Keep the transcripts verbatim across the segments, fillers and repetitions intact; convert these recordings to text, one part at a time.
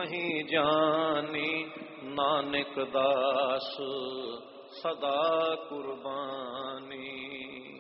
ਮਹੀ ਜਾਨੀ ਨਾਨਕ ਦਾਸ ਸਦਾ ਕੁਰਬਾਨੀ।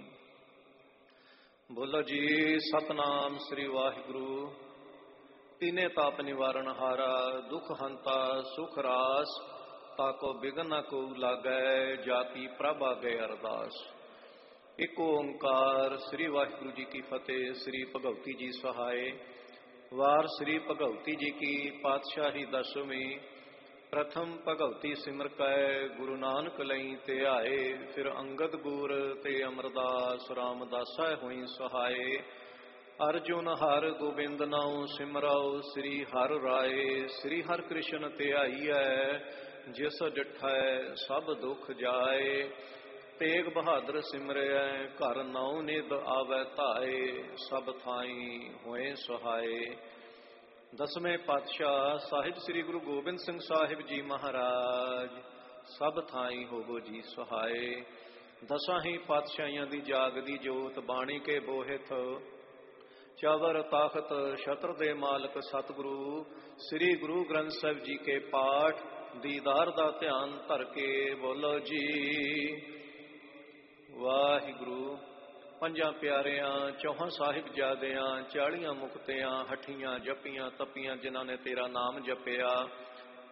ਬੋਲੋ ਜੀ ਸਤਨਾਮ ਸ੍ਰੀ ਵਾਹਿਗੁਰੂ। ਤੀਨੇ ਤਾਪ ਨਿਵਾਰਨ ਹਾਰਾ, ਦੁਖ ਹੰਤਾ ਸੁਖ ਰਾਸ, ਤਾਕੋ ਬਿਗਨ ਨ ਕੋ ਲਾਗੈ, ਜਾਤੀ ਪ੍ਰਭ ਆਗੇ ਅਰਦਾਸ। ਇੱਕ ਓੰਕਾਰ ਸ੍ਰੀ ਵਾਹਿਗੁਰੂ ਜੀ ਕੀ ਫਤਿਹ। ਸ੍ਰੀ ਭਗਵਤੀ ਜੀ ਸਹਾਏ। ਵਾਰ ਸ੍ਰੀ ਭਗਵਤੀ ਜੀ ਕੀ ਪਾਤਸ਼ਾਹੀ ਦਸਵੀਂ। ਪ੍ਰਥਮ ਭਗਵਤੀ ਸਿਮਰ ਕੈ, ਗੁਰੂ ਨਾਨਕ ਲਈ ਤੇ ਆਏ। ਫਿਰ ਅੰਗਦ ਗੁਰ ਤੇ ਅਮਰਦਾਸ, ਰਾਮਦਾਸਾ ਹੋਈ ਸਹਾਏ। ਅਰਜੁਨ ਹਰ ਗੋਬਿੰਦ ਨਾਉ ਸਿਮਰਉ, ਸ੍ਰੀ ਹਰਿ ਰਾਏ। ਸ੍ਰੀ ਹਰਿ ਕ੍ਰਿਸ਼ਨ ਧਿਆਈਐ, ਜਿਸ ਡਿਠੈ ਸਭ ਦੁਖ ਜਾਏ। ਤੇਗ ਬਹਾਦਰ ਸਿਮਰਿਐ, ਘਰ ਨੌ ਨਿਧ ਆਵੈ ਧਾਏ। ਸਭ ਥਾਈ ਹੋਏ ਸਹਾਏ। ਦਸਵੇਂ ਪਾਤਸ਼ਾਹ ਸਾਹਿਬ ਸ੍ਰੀ ਗੁਰੂ ਗੋਬਿੰਦ ਸਿੰਘ ਸਾਹਿਬ ਜੀ ਮਹਾਰਾਜ, ਸਭ ਥਾਈ ਹੋਵੋ ਜੀ ਸਹਾਏ। ਦਸਾਂ ਹੀ ਪਾਤਸ਼ਾਹੀਆਂ ਦੀ ਜਾਗਦੀ ਜੋਤ, ਬਾਣੀ ਕੇ ਬੋਹਿਥ ਚਵਰ ਤਾਖਤ, ਛਤਰ ਦੇ ਮਾਲਕ ਸਤਿਗੁਰੂ ਸ੍ਰੀ ਗੁਰੂ ਗ੍ਰੰਥ ਸਾਹਿਬ ਜੀ ਕੇ ਪਾਠ, ਦੀਦਾਰ ਦਾ ਧਿਆਨ ਧਰ ਕੇ ਬੋਲੋ ਜੀ ਵਾਹਿਗੁਰੂ। ਪੰਜਾਂ ਪਿਆਰਿਆਂ, ਚੌਹਾਂ ਸਾਹਿਬਜ਼ਾਦਿਆਂ, ਚਾਲੀਆਂ ਮੁਕਤਿਆਂ, ਹੱਠੀਆਂ ਜੱਪੀਆਂ ਤਪੀਆਂ, ਜਿਨ੍ਹਾਂ ਨੇ ਤੇਰਾ ਨਾਮ ਜਪਿਆ,